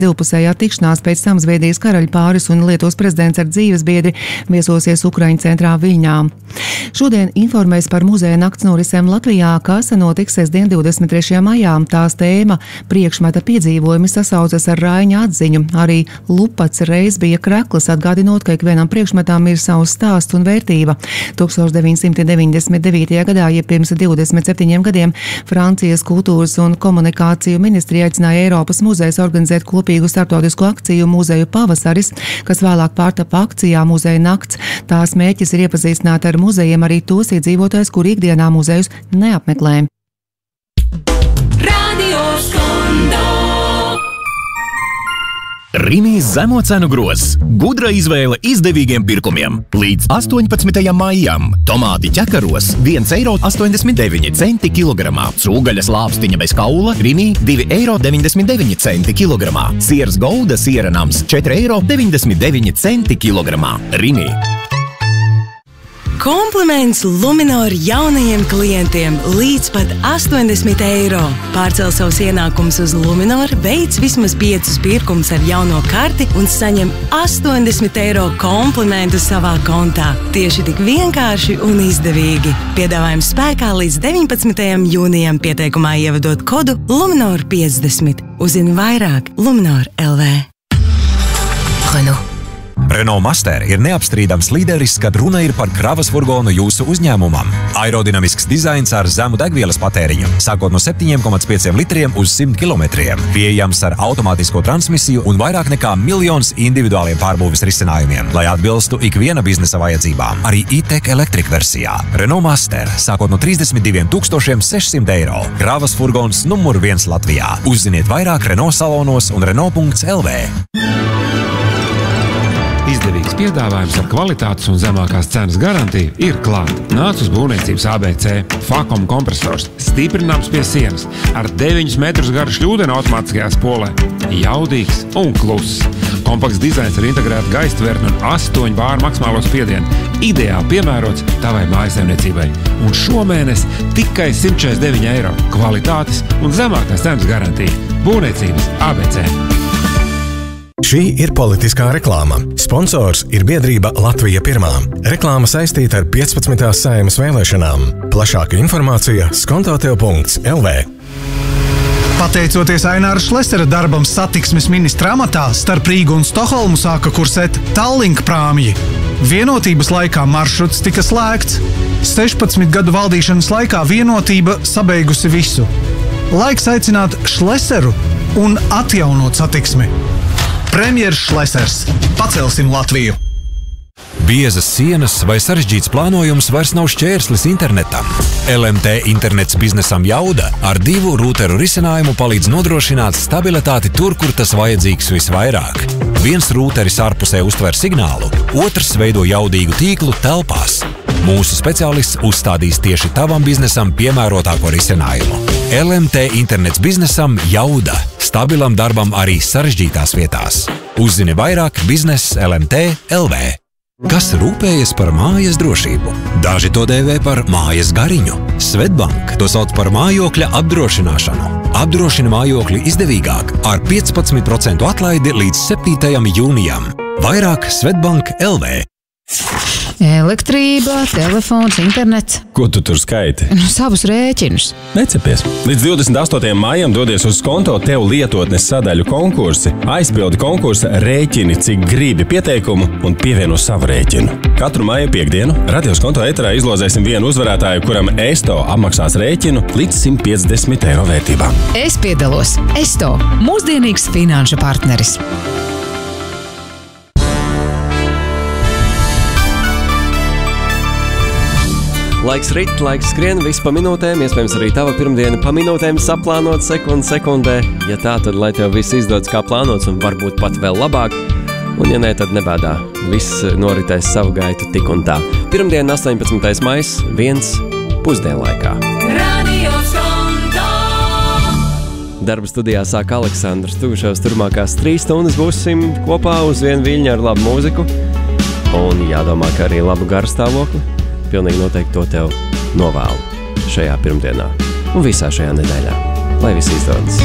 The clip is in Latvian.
Divpusējā tikšanās pēc tam Zviedrijas karaļpāris un Lietuvas prezidents ar dzīvesbiedri viesosies Ukraiņu centrā Viļņā. Šodien informēs par muzeja nakts norisēm Latvijā, kas notiks sestdien 23. maijā. Tās tēma priekšmeta piedzīvojumi sasaucas ar Raiņa atziņu. Arī Lupats reiz bija krekls, atgādinot, ka ikvienam priekšmetam ir savs stāsts un vērtība. 1999. gadā, jeb pirms 27 gadiem, Francijas kultūras un komunikāciju ministrija aicināja Eiropas muzejus organizēt kopīgu starptautisku akciju Muzeju pavasaris, kas vēlāk pārtapa akcijā Muzeja nakts. Tās mērķis ir iepazīstināt ar muzejiem arī tos iedzīvotājus, kuri ikdienā muzejus neapmeklē. Rimīs zemo cenu grozs. Gudra izvēle izdevīgiem pirkumiem. Līdz 18. maijam tomāti ķekaros 1,89 eiro kilogramā. Cūgaļas lāpstiņa bez kaula Rimī 2,99 eiro kilogramā. Sieras Golda siera nams 4,99 eiro kilogramā. Rimī. Kompliments Luminor jaunajiem klientiem līdz pat 80 eiro. Pārcel savus ienākumus uz Luminor, veic vismaz 5 pirkumus ar jauno karti un saņem 80 eiro komplimentu savā kontā. Tieši tik vienkārši un izdevīgi. Piedāvājums spēkā līdz 19. jūnijam, pieteikumā ievadot kodu Luminor 50. Uzzini vairāk Luminor LV. Renault. Renault Master ir neapstrīdams līderis, kad runa ir par kravas furgonu jūsu uzņēmumam. Aerodinamisks dizains ar zemu degvielas patēriņu, sākot no 7,5 litriem uz 100 kilometriem. Pieejams ar automātisko transmisiju un vairāk nekā 1 miljons individuāliem pārbūves risinājumiem, lai atbilstu ikviena biznesa vajadzībām. Arī e-tech elektrika versijā. Renault Master, sākot no 32 600 eiro. Kravas furgons numur 1 Latvijā. Uzziniet vairāk Renault salonos un Renault.lv. Izdevīgs piedāvājums ar kvalitātes un zemākās cenas garantiju ir klāt. Nāc uz būvniecības ABC. Fakom kompresors, stiprināms pie sienas, ar 9 metrus garu šļūdeni automātiskajā spolē. Jaudīgs un kluss. Kompakts dizains ar integrētu gaistvertni un 8 bāru maksimālo spiedienu. Ideāli piemērots tavai mājasemniecībai. Un šomēnes tikai 149 eiro. Kvalitātes un zemākās cenas garantija. Būvniecības ABC. Šī ir politiskā reklāma. Sponsors ir biedrība Latvija Pirmā. Reklāma saistīta ar 15. Saeimas vēlēšanām. Plašāka informācija skontotev.lv. Pateicoties Aināra Šlesera darbam satiksmes ministra amatā, starp Rīgu un Stokholmu sāka kursēt Tallink prāmji. Vienotības laikā maršruts tika slēgts. 16 gadu valdīšanas laikā vienotība sabeigusi visu. Laiks aicināt Šleseru un atjaunot satiksmi. Premjers Šlesers. Pacelsim Latviju! Biezas sienas vai sarežģīts plānojums vairs nav šķērslis internetam. LMT internets biznesam Jauda ar 2 rūteru risinājumu palīdz nodrošināt stabilitāti tur, kur tas vajadzīgs visvairāk. Viens rūteris ārpusē uztver signālu, otrs veido jaudīgu tīklu telpās. Mūsu speciālists uzstādīs tieši tavam biznesam piemērotāko risinājumu. LMT internets biznesam Jauda. Stabilam darbam arī sarežģītās vietās. Uzzini vairāk Biznes LMT.lv. Kas rūpējas par mājas drošību? Daži to dēvē par mājas gariņu. Svetbank to sauc par mājokļa apdrošināšanu. Apdrošina mājokli izdevīgāk ar 15% atlaidi līdz 7. jūnijam. Vairāk Svetbank.lv. Elektrība, telefons, internets. Ko tu tur skaiti? Savus rēķinus. Necepies. Līdz 28. maijam dodies uz konto Tev lietotnes sadaļu konkursi, aizpildi konkursa rēķini, cik gribi pieteikumu un pievieno savu rēķinu. Katru maija piekdienu radios konto ēterā izlozēsim vienu uzvarētāju, kuram ESTO apmaksās rēķinu līdz 150 eiro vērtībā. Es piedalos. ESTO. Mūsdienīgs finanšu partneris. Laiks rit, laiks skrien, viss pa minūtēm, iespējams arī tava pirmdiena pa minūtēm saplānot sekundē. Ja tā, tad lai tev viss izdodas kā plānots un varbūt pat vēl labāk. Un ja nē, tad nebēdā. Viss noritēs savu gaitu tik un tā. Pirmdiena 18. maijs, 1 pusdienlaikā. Darba studijā sāk Aleksandrs Tuguševs. Turmākās 3 stundas būsim kopā uz vienu viļņu ar labu mūziku. Un jādomā, ka arī labu garstāvokli. Pilnīgi noteikti to tev novēlu šajā pirmdienā un visā šajā nedēļā. Lai viss izdodas!